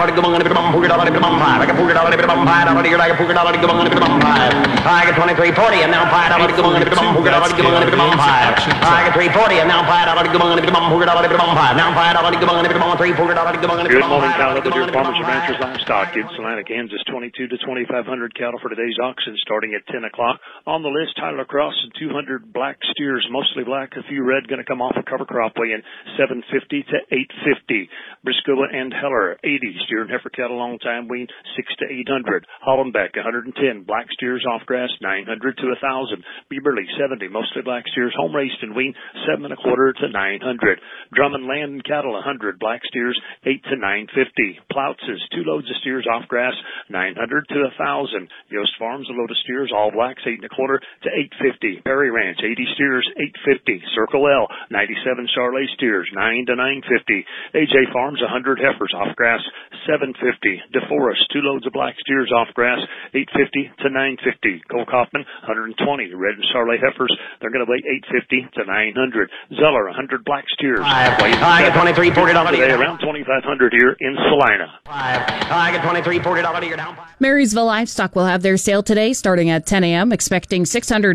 340 and now fired out of the Tiger 340 and now fired out of the now fired out of the 340. Good morning, Tyler, with your Farmers and Ranchers Livestock in Salina, Kansas. 22 to 2,500 cattle for today's auction starting at 10 o'clock. On the list, Tyler Cross and 200 black steers, mostly black, a few red, going to come off a cover crop weighing 750 to 850. Briscoe and Heller, 80 steer and heifer cattle long time wean 6 to 800. Hollenbeck, 110 black steers off grass 900 to 1,000. Bieberly, 70 mostly black steers home raised and wean 7 1/4 to 900. Drummond Land and Cattle, 100 black steers 8 to 950. Ploutz's 2 loads of steers off grass 900 to 1,000. Yost Farms, a load of steers all blacks 8 1/4 to 850. Perry Ranch, 80 steers 850. Circle L, 97 Charlet steers 9 to 950. AJ Farms, 100 heifers off grass 750. DeForest, 2 loads of black steers off grass 850 to 950. Cole Kaufman, 120 red and Charlet heifers, they're going to weigh 850 to 900. Zeller, 100 black steers I get $23.40 today, around 2,500 here in Salina. I get $23.40 you're down. Marysville Livestock will have their sale today starting at 10 a.m., expecting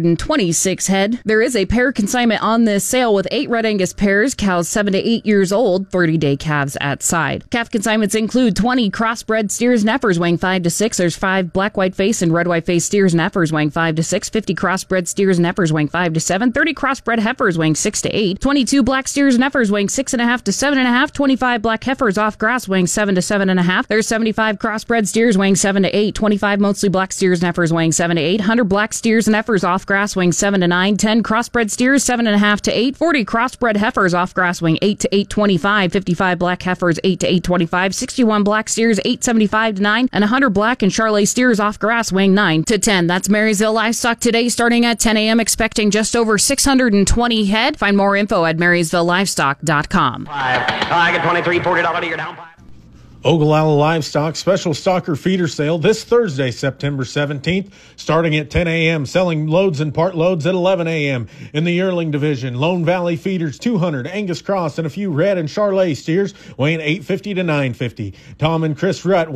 626 head. There is a pair consignment on this sale with 8 Red Angus pairs, cows 7 to 8 years old, 30-day calves at side. Calf consignments include 20 crossbred steers and heifers weighing 5 to 6. There's 5 black white face and red white face steers and heifers weighing 5 to 6, 50 crossbred steers and heifers weighing 5 to 7, 30 crossbred heifers weighing 6 to 8, 22 black steers and heifers weighing 6.5 to 7.5, 25 black heifers off grass weighing 7 to 7.5. There's 75 crossbred steers weighing 7 to 8, 25 mostly black steers and heifers weighing 7 to 8, 100 black steers and heifers off grass weighing 7 to 9, 10 crossbred steers 7.5 to 8, 40 crossbred heifers off grass weighing 8 to 8.25, 55 black heifers 8 to 8.25, 61 black steers 8.75 to 9, and 100 black and Charlet steers off grass weighing 9 to 10. That's Marysville Livestock today starting at 10 a.m., expecting just over 620 head. Find more info at MarysvilleLivestock.com. I get $23.40 you're down. Ogallala Livestock special stocker feeder sale this Thursday, September 17th, starting at 10 a.m., selling loads and part loads at 11 a.m. In the yearling division, Lone Valley feeders 200, Angus Cross, and a few red and Charlet steers weighing 850 to 950. Tom and Chris Rutt,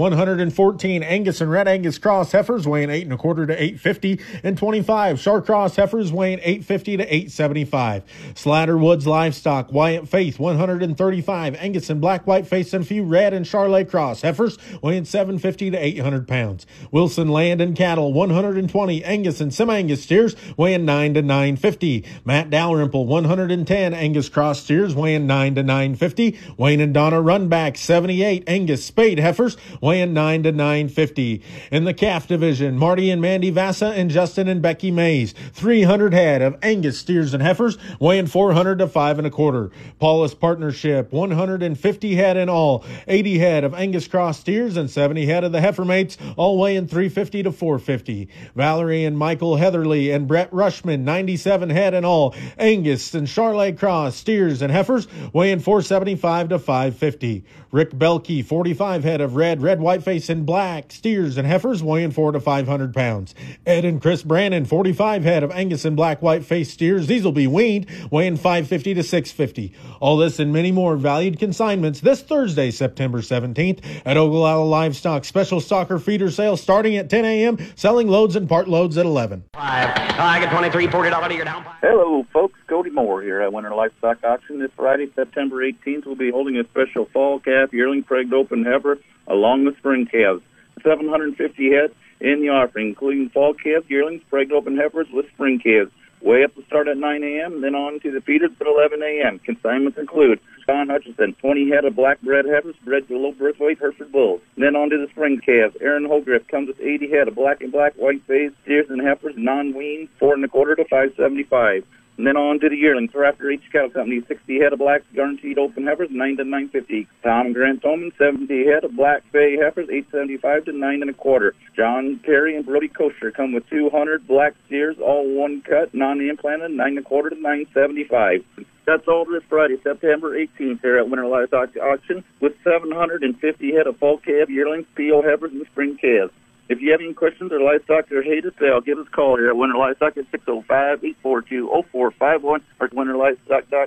114 Angus and Red Angus Cross heifers weighing 8 1/4 to 850, and 25 Char Cross heifers weighing 850 to 875. Slatter Woods Livestock, Wyatt Faith, 135 Angus and Black White Face, and a few red and Charlet Cross heifers weighing 750 to 800 pounds. Wilson Land and Cattle, 120 Angus and Semi-Angus steers weighing 9 to 950. Matt Dalrymple, 110 Angus Cross steers weighing 9 to 950. Wayne and Donna Runback, 78 Angus Spade heifers weighing 9 to 950. In the calf division, Marty and Mandy Vassa and Justin and Becky Mays, 300 head of Angus steers and heifers weighing 400 to 5 1/4. Paulus Partnership, 150 head in all, 80 head of Angus Cross steers and 70 head of the heifer mates, all weighing 350 to 450. Valerie and Michael Heatherly and Brett Rushman, 97 head in all, Angus and Charlet Cross steers and heifers weighing 475 to 550. Rick Belkey, 45 head of red whiteface and black steers and heifers weighing 400 to 500 pounds. Ed and Chris Brannon, 45 head of Angus and black whiteface steers, these will be weaned, weighing 550 to 650. All this and many more valued consignments this Thursday, September 17th at Ogallala Livestock special stocker feeder sale starting at 10 a.m., selling loads and part loads at 11. I get $23.40 you're down. Hello, folks. Cody Moore here at Winter Livestock Auction. This Friday, September 18th, we'll be holding a special fall calf, yearling, pregged open heifer, along with spring calves. 750 head in the offering, including fall calves, yearlings, pregged open heifers with spring calves. Way up to start at 9 a.m., then on to the feeders at 11 a.m. Consignments include Sean Hutchinson, 20 head of black bred heifers, bred to low birth weight Hereford bulls. Then on to the spring calves. Aaron Holgriff comes with 80 head of black and black white face steers and heifers, non-weaned, 4 1/4 to 575. And then on to the yearlings. For after each cattle company, 60 head of black guaranteed open heifers, 9 to 950. Tom and Grant Toman, 70 head of black bay heifers, 875 to 9 1/4. John Terry and Brody Kosher come with 200 black steers, all one cut, non-implanted, 9 1/4 to 975. That's all this Friday, September 18th here at Winter Livestock Auction with 750 head of fall calf, yearlings, PO heifers, and spring calves. If you have any questions or livestock or hate us sale, give us a call here at Winter Livestock at 605-842-0451 or winterlivestock.com.